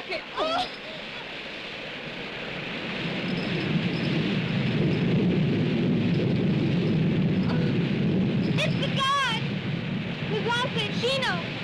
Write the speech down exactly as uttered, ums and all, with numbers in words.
Okay. Oh. It's the god! Who's also Chino!